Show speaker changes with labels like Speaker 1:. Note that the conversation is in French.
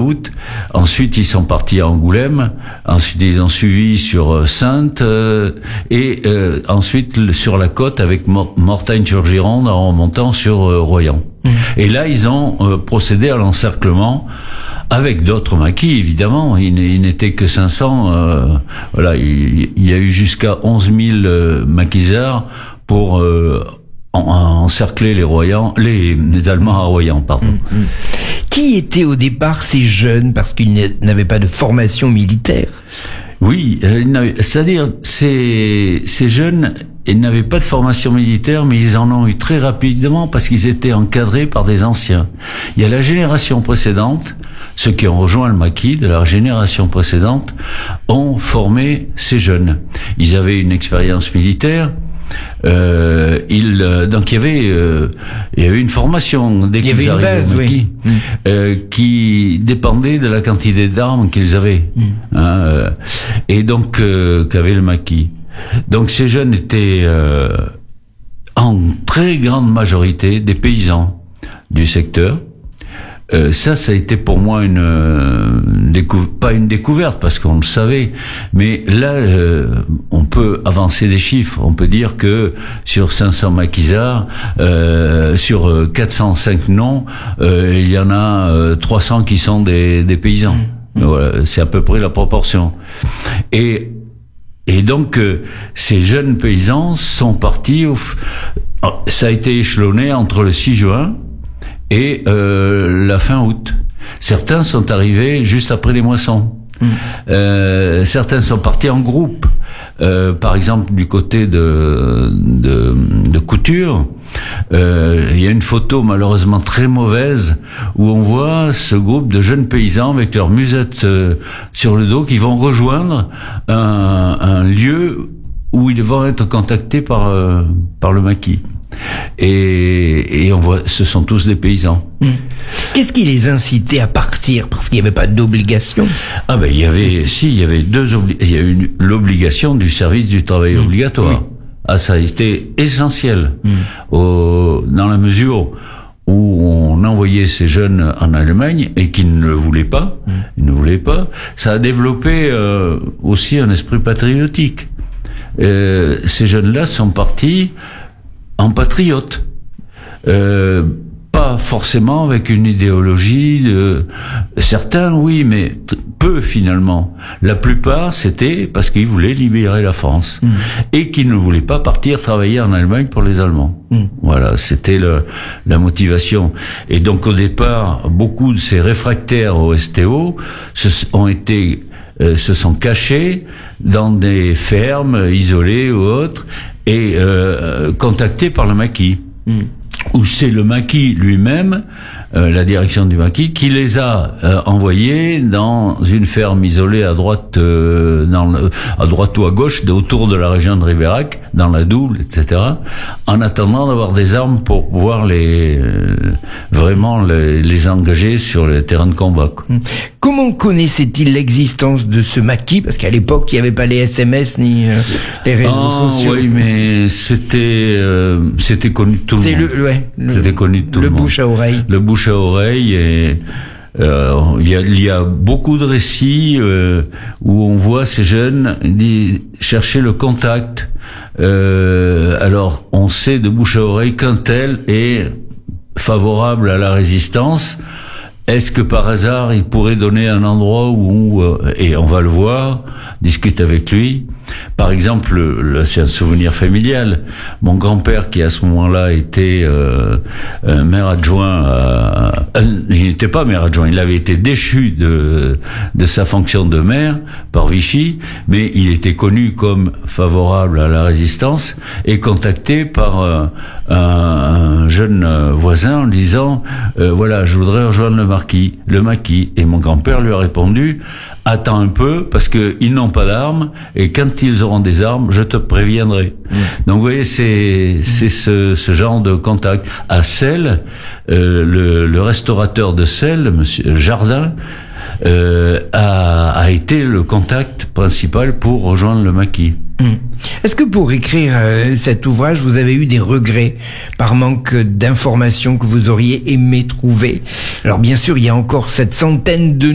Speaker 1: août. Ensuite, ils sont partis à Angoulême. Ensuite, ils ont suivi sur Saintes et ensuite sur la côte avec Mortagne-sur-Gironde en remontant sur Royan. Et là, ils ont procédé à l'encerclement avec d'autres maquis, évidemment. Il n'était que 500. Voilà, il y a eu jusqu'à 11 000 maquisards pour encercler les Allemands à Royan, pardon.
Speaker 2: Qui étaient au départ ces jeunes, parce qu'ils n'avaient pas de formation militaire?
Speaker 1: Oui, c'est-à-dire ces jeunes, ils n'avaient pas de formation militaire, mais ils en ont eu très rapidement parce qu'ils étaient encadrés par des anciens. Il y a la génération précédente, ceux qui ont rejoint le maquis de la génération précédente, ont formé ces jeunes. Ils avaient une expérience militaire. Donc il y avait une formation dès qu'ils arrivaient au maquis, qui dépendait de la quantité d'armes qu'ils avaient, et donc qu'avait le maquis. Donc ces jeunes étaient en très grande majorité des paysans du secteur. Ça a été pour moi pas une découverte parce qu'on le savait, mais là on peut avancer des chiffres. On peut dire que sur 500 maquisards, sur 405 noms, il y en a 300 qui sont des paysans. Voilà, c'est à peu près la proportion. Et donc ces jeunes paysans sont partis. Ça a été échelonné entre le 6 juin et la fin août. Certains sont arrivés juste après les moissons. Certains sont partis en groupe. Par exemple, du côté de Couture, il y a une photo malheureusement très mauvaise où on voit ce groupe de jeunes paysans avec leur musette sur le dos qui vont rejoindre un lieu où ils vont être contactés par le maquis. Et on voit, ce sont tous des paysans.
Speaker 2: Qu'est-ce qui les incitait à partir? Parce qu'il n'y avait pas d'obligation.
Speaker 1: Ah ben il y avait l'obligation du service du travail obligatoire. Ah, ça a été essentiel. Dans la mesure où on envoyait ces jeunes en Allemagne et qu'ils ne le voulaient pas, ça a développé aussi un esprit patriotique. Ces jeunes-là sont partis en patriotes, pas forcément avec une idéologie. Certains, oui, mais peu finalement. La plupart, c'était parce qu'ils voulaient libérer la France et qu'ils ne voulaient pas partir travailler en Allemagne pour les Allemands. Voilà, c'était la motivation. Et donc au départ, beaucoup de ces réfractaires au STO se sont cachés dans des fermes isolées ou autres et contactés par le maquis. Ou c'est le maquis lui-même, la direction du maquis, qui les a envoyés dans une ferme isolée à droite ou à gauche, autour de la région de Ribérac, dans la Doubs, etc., en attendant d'avoir des armes pour pouvoir vraiment les engager sur le terrain de combat.
Speaker 2: Comment connaissait-il l'existence de ce maquis? Parce qu'à l'époque, il n'y avait pas les SMS ni les réseaux sociaux.
Speaker 1: Oui, mais c'était connu de tout le monde. C'était connu de tout le monde.
Speaker 2: Le bouche à oreille.
Speaker 1: Le bouche à oreille, et il y a beaucoup de récits où on voit ces jeunes chercher le contact. Alors, on sait de bouche à oreille qu'un tel est favorable à la résistance. Est-ce que par hasard il pourrait donner un endroit où et on va le voir, discute avec lui. Par exemple, c'est un souvenir familial. Mon grand-père, qui à ce moment-là était maire adjoint, il n'était pas maire adjoint, il avait été déchu de sa fonction de maire par Vichy, mais il était connu comme favorable à la résistance et contacté par un jeune voisin en disant voilà, je voudrais rejoindre le maquis. Et mon grand-père lui a répondu: attends un peu, parce que ils n'ont pas d'armes, et quand ils auront des armes, je te préviendrai. Donc vous voyez, c'est ce genre de contact. À Celles, le restaurateur de Celles, monsieur Jardin, a été le contact principal pour rejoindre le maquis.
Speaker 2: Est-ce que pour écrire cet ouvrage, vous avez eu des regrets par manque d'informations que vous auriez aimé trouver? Alors bien sûr, il y a encore cette centaine de